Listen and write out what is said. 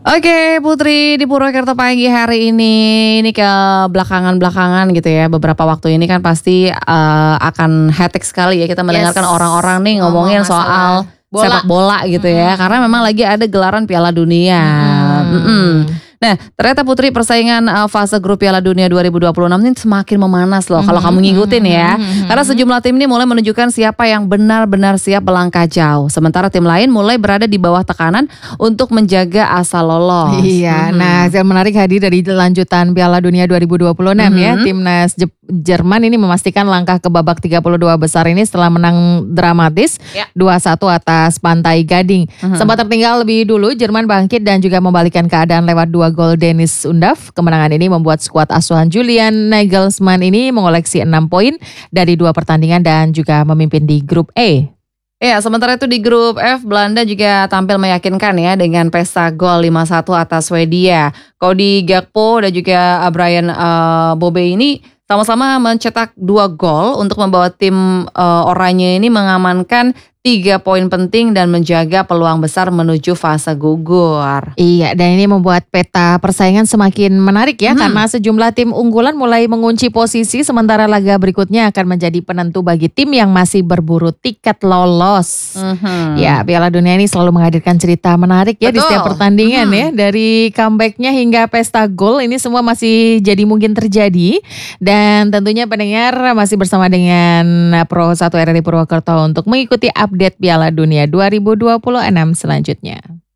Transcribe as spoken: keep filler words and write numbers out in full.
Oke Putri, di Purwakarta pagi hari ini, ini ke belakangan-belakangan gitu ya, beberapa waktu ini kan pasti uh, akan hectic sekali ya kita mendengarkan Yes. orang-orang nih ngomongin Ngomong soal masalah bola. sepak bola gitu ya, Mm-mm. karena memang lagi ada gelaran Piala Dunia. Mm-mm. Mm-mm. Nah, ternyata Putri persaingan uh, fase grup Piala Dunia dua ribu dua puluh enam ini semakin memanas loh kalau kamu ngikutin ya. Karena sejumlah tim ini mulai menunjukkan siapa yang benar-benar siap melangkah jauh. Sementara tim lain mulai berada di bawah tekanan untuk menjaga asa lolos. Iya, Mhm. nah yang menarik hadir dari lanjutan Piala Dunia dua ribu dua puluh enam ya. Mhm. Timnas Jep- Jerman ini memastikan langkah ke babak tiga puluh dua besar ini setelah menang dramatis Ya. dua satu atas Pantai Gading. Mhm. Sempat tertinggal lebih dulu, Jerman bangkit dan juga membalikkan keadaan lewat dua gol Dennis Undav. Kemenangan ini membuat skuad asuhan Julian Nagelsmann ini mengoleksi enam poin dari dua pertandingan dan juga memimpin di grup E. Ya, sementara itu di grup F, Belanda juga tampil meyakinkan ya dengan pesta gol lima satu atas Swedia. Cody Gakpo dan juga uh, Brian uh, Bobe ini sama-sama mencetak dua gol untuk membawa tim uh, oranye ini mengamankan tiga poin penting dan menjaga peluang besar menuju fase gugur. Iya, dan ini membuat peta persaingan semakin menarik ya, Hmm. karena sejumlah tim unggulan mulai mengunci posisi, sementara laga berikutnya akan menjadi penentu bagi tim yang masih berburu tiket lolos. Mhm. Ya, Piala Dunia ini selalu menghadirkan cerita menarik ya di Betul. setiap pertandingan Mhm. ya. Dari comebacknya hingga pesta gol ini semua masih jadi mungkin terjadi. Dan tentunya pendengar masih bersama dengan Pro satu R R I Purwakarta untuk mengikuti update Piala Dunia dua ribu dua puluh enam selanjutnya.